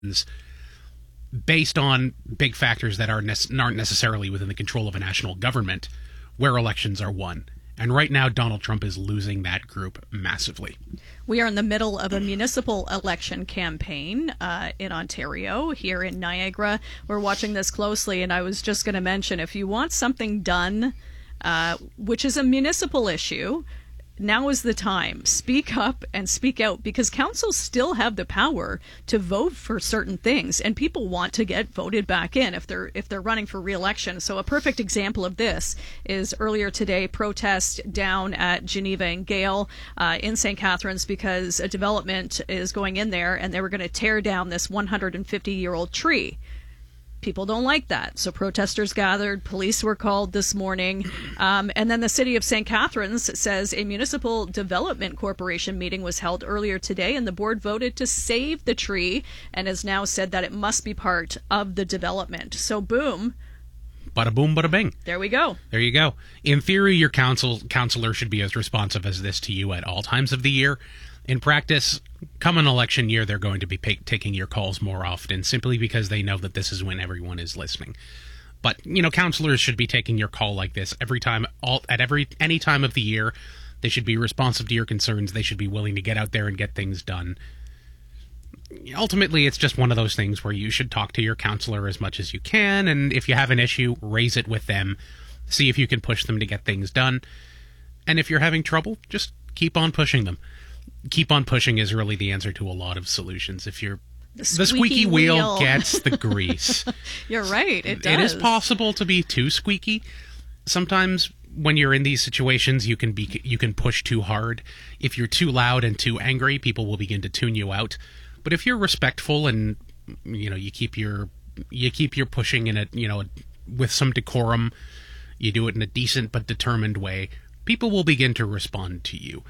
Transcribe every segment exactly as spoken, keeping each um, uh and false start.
based on big factors that are ne- aren't necessarily within the control of a national government, where elections are won. And right now, Donald Trump is losing that group massively. We are in the middle of a municipal election campaign uh, in Ontario, here in Niagara. We're watching this closely, and I was just going to mention, if you want something done, uh, which is a municipal issue, now is the time. Speak up and speak out, because councils still have the power to vote for certain things, and people want to get voted back in if they're if they're running for re-election. So a perfect example of this is earlier today, protest down at Geneva and Gale uh, in Saint Catharines, because a development is going in there and they were going to tear down this one hundred fifty year old tree. People don't like that. So protesters gathered, police were called this morning. Um, and then the city of Saint Catharines says a municipal development corporation meeting was held earlier today, and the board voted to save the tree and has now said that it must be part of the development. So boom. Bada boom, bada bing. There we go. There you go. In theory, your council counselor should be as responsive as this to you at all times of the year. In practice, come an election year, they're going to be pay- taking your calls more often, simply because they know that this is when everyone is listening. But, you know, counselors should be taking your call like this every time, all at every any time of the year. They should be responsive to your concerns. They should be willing to get out there and get things done. Ultimately, it's just one of those things where you should talk to your counselor as much as you can, and if you have an issue, raise it with them. See if you can push them to get things done. And if you're having trouble, just keep on pushing them. Keep on pushing is really the answer to a lot of solutions. If you're the squeaky, the squeaky wheel, wheel gets the grease. You're right. It does. It is possible to be too squeaky. Sometimes when you're in these situations, you can be you can push too hard. If you're too loud and too angry, people will begin to tune you out. But if you're respectful and you know you keep your you keep your pushing in a you know with some decorum, you do it in a decent but determined way, people will begin to respond to you.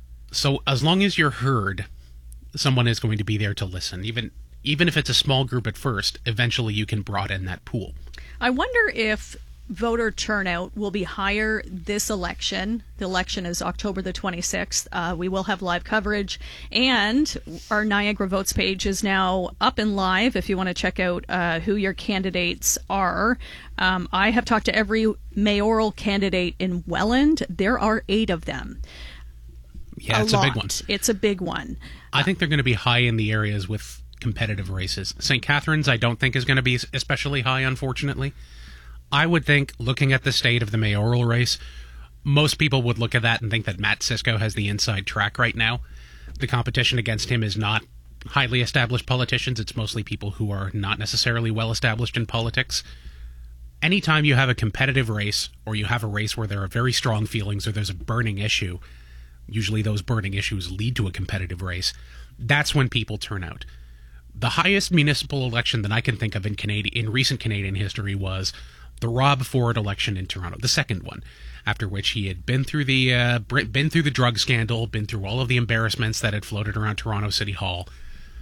So as long as you're heard, someone is going to be there to listen. Even even if it's a small group at first, eventually you can broaden that pool. I wonder if voter turnout will be higher this election. The election is October the twenty-sixth. Uh, we will have live coverage, and our Niagara Votes page is now up and live if you want to check out uh, who your candidates are. Um, I have talked to every mayoral candidate in Welland. There are eight of them. Yeah, a it's lot. a big one. It's a big one. I think they're going to be high in the areas with competitive races. Saint Catharines, I don't think is going to be especially high, unfortunately. I would think, looking at the state of the mayoral race, most people would look at that and think that Matt Cisco has the inside track right now. The competition against him is not highly established politicians. It's mostly people who are not necessarily well established in politics. Anytime you have a competitive race, or you have a race where there are very strong feelings or there's a burning issue, usually those burning issues lead to a competitive race, that's when people turn out. The highest municipal election that I can think of in Canadian, in recent Canadian history was the Rob Ford election in Toronto, the second one, after which he had been through the uh, been through the drug scandal, been through all of the embarrassments that had floated around Toronto City Hall.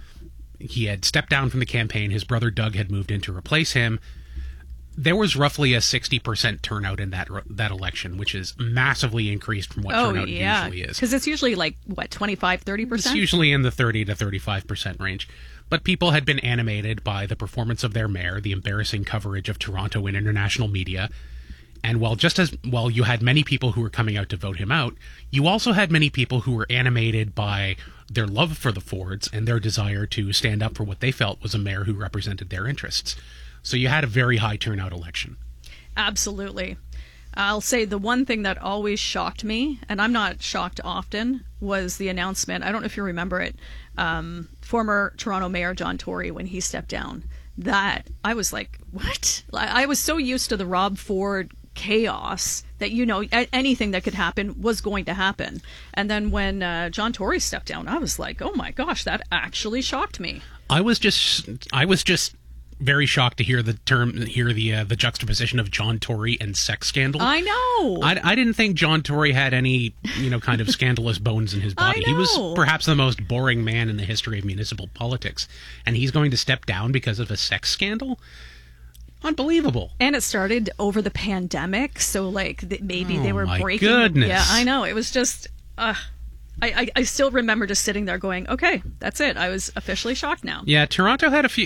He had stepped down from the campaign. His brother Doug had moved in to replace him. There was roughly a sixty percent turnout in that that election, which is massively increased from what oh, turnout yeah. usually is. Because it's usually like, what, twenty-five, thirty percent? It's usually in the thirty to thirty-five percent range. But people had been animated by the performance of their mayor, the embarrassing coverage of Toronto in international media. And while just as while you had many people who were coming out to vote him out, you also had many people who were animated by their love for the Fords and their desire to stand up for what they felt was a mayor who represented their interests. So you had a very high turnout election. Absolutely. I'll say the one thing that always shocked me, and I'm not shocked often, was the announcement. I don't know if you remember it. Um, former Toronto Mayor John Tory, when he stepped down, that I was like, what? I was so used to the Rob Ford chaos that, you know, anything that could happen was going to happen. And then when uh, John Tory stepped down, I was like, oh my gosh, that actually shocked me. I was just, I was just very shocked to hear the term, hear the uh, the juxtaposition of John Tory and sex scandal. I know. I, I didn't think John Tory had any, you know, kind of scandalous bones in his body. I know. He was perhaps the most boring man in the history of municipal politics, and he's going to step down because of a sex scandal? Unbelievable. And it started over the pandemic, so like th- maybe oh, they were my breaking. Goodness. Yeah, I know. It was just. Uh, I, I, I still remember just sitting there going, okay, that's it. I was officially shocked now. Yeah, Toronto had a few